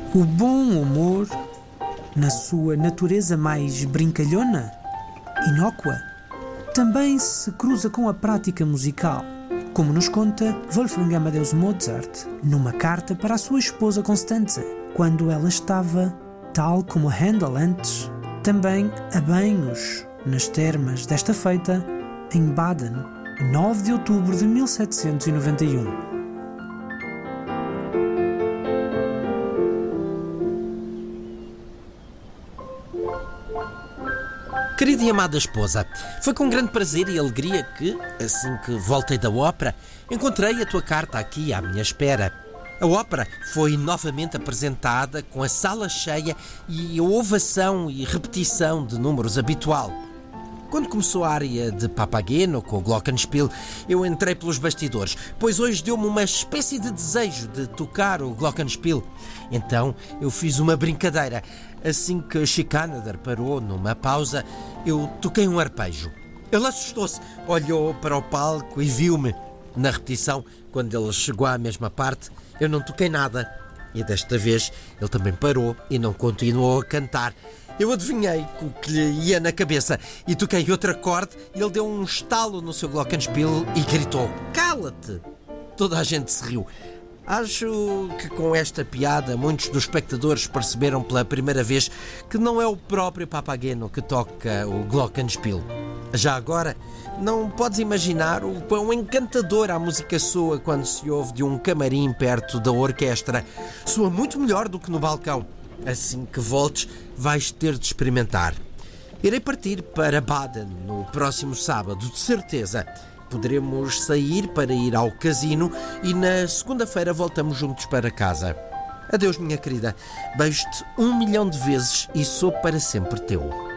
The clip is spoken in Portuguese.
O bom humor, na sua natureza mais brincalhona, inócua, também se cruza com a prática musical, como nos conta Wolfgang Amadeus Mozart numa carta para a sua esposa Constanze, quando ela estava, tal como Handel antes, também a banhos nas termas desta feita em Baden, 9 de outubro de 1791. Querida e amada esposa, foi com grande prazer e alegria que, assim que voltei da ópera, encontrei a tua carta aqui à minha espera. A ópera foi novamente apresentada com a sala cheia e a ovação e repetição de números habitual. Quando começou a área de Papageno com o Glockenspiel, eu entrei pelos bastidores, pois hoje deu-me uma espécie de desejo de tocar o Glockenspiel. Então eu fiz uma brincadeira. Assim que Schikaneder parou numa pausa, eu toquei um arpejo. Ele assustou-se, olhou para o palco e viu-me. Na repetição, quando ele chegou à mesma parte, eu não toquei nada. E desta vez ele também parou e não continuou a cantar. Eu adivinhei o que lhe ia na cabeça e toquei outro acorde e ele deu um estalo no seu Glockenspiel e gritou: "Cala-te!" Toda a gente se riu. Acho que com esta piada muitos dos espectadores perceberam pela primeira vez que não é o próprio Papageno que toca o Glockenspiel. Já agora, não podes imaginar o quão encantadora a música soa quando se ouve de um camarim perto da orquestra. Soa muito melhor do que no balcão. Assim que voltes, vais ter de experimentar. Irei partir para Baden no próximo sábado, de certeza. Poderemos sair para ir ao casino e na segunda-feira voltamos juntos para casa. Adeus, minha querida. Beijo-te 1 milhão de vezes e sou para sempre teu.